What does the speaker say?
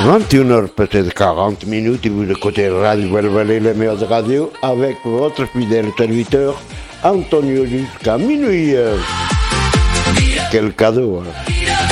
21h, peut-être 40 minutes, et vous écoutez Radio Belle-Vallée, les meilleures radios, avec votre fidèle serviteur, Antonio, jusqu'à minuit. Quel cadeau, hein.